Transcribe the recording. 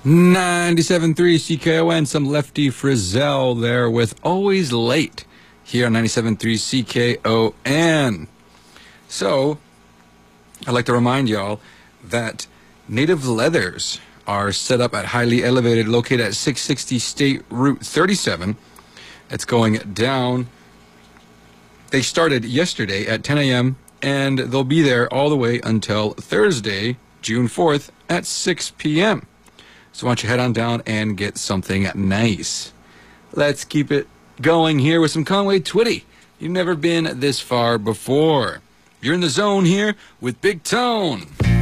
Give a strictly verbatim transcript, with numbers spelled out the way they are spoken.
ninety-seven point three C K O N, some Lefty Frizzell there with Always Late here on ninety-seven point three C K O N. So, I'd like to remind y'all that Native Leathers are set up at Highly Elevated, located at six sixty State Route thirty-seven. It's going down. They started yesterday at ten a.m. and they'll be there all the way until Thursday, June fourth at six p.m. So why don't you head on down and get something nice. Let's keep it going here with some Conway Twitty. You've never been this far before. You're in the zone here with Big Tone.